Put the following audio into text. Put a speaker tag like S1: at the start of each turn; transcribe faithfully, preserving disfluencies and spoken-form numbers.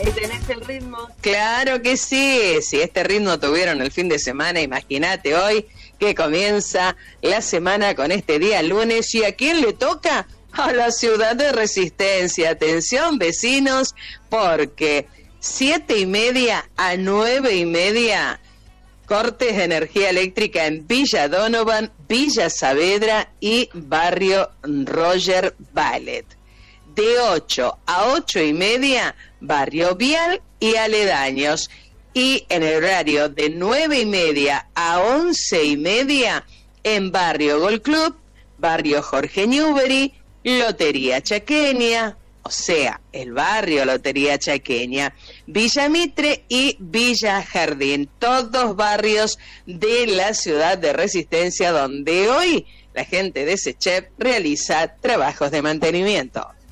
S1: ahí tenés el ritmo.
S2: Claro que sí, si este ritmo tuvieron el fin de semana, imagínate hoy que comienza la semana con este día lunes. ¿Y a quién le toca? A la ciudad de Resistencia. Atención, vecinos, porque siete y media a nueve y media, cortes de energía eléctrica en Villa Donovan, Villa Saavedra y Barrio Roger Ballet. De ocho a ocho y media, Barrio Vial y aledaños. Y en el horario de nueve y media a once y media, en Barrio Gol Club, Barrio Jorge Newbery, Lotería Chaqueña, o sea, el barrio Lotería Chaqueña, Villa Mitre y Villa Jardín, todos barrios de la ciudad de Resistencia, donde hoy la gente de SECHEP realiza trabajos de mantenimiento.